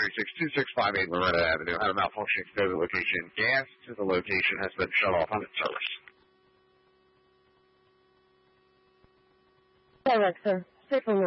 736-2658 Loretta Avenue. Had a malfunction to the location. Gas to the location has been shut off on its service. Correct, sir. Straight from